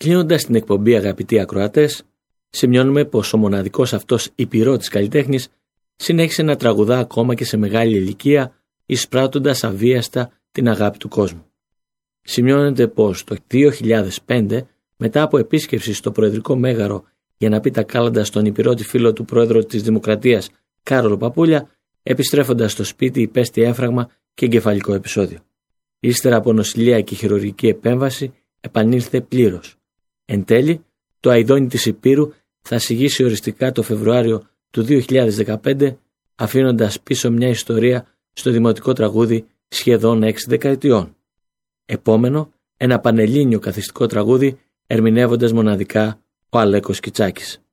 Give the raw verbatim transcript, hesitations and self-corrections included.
Κλείνοντας την εκπομπή, αγαπητοί ακροατές, σημειώνουμε πως ο μοναδικός αυτός υπηρώτης καλλιτέχνης συνέχισε να τραγουδά ακόμα και σε μεγάλη ηλικία, εισπράττοντας αβίαστα την αγάπη του κόσμου. Σημειώνεται πως το δύο χιλιάδες πέντε, μετά από επίσκεψη στο Προεδρικό Μέγαρο για να πει τα κάλαντα στον υπηρώτη φίλο του Πρόεδρο της Δημοκρατίας Κάρολο Παπούλια, επιστρέφοντας στο σπίτι υπέστη έμφραγμα και εγκεφαλικό επεισόδιο. Ύστερα από νοσηλεία και χειρουργική επέμβαση επανήλθε πλήρως. Εν τέλει, το αηδόνι της Υπήρου θα συγγύσει οριστικά το Φεβρουάριο του δύο χιλιάδες δεκαπέντε, αφήνοντας πίσω μια ιστορία στο δημοτικό τραγούδι σχεδόν έξι δεκαετιών. Επόμενο, ένα πανελλήνιο καθιστικό τραγούδι ερμηνεύοντας μοναδικά ο Αλέκος Κιτσάκης.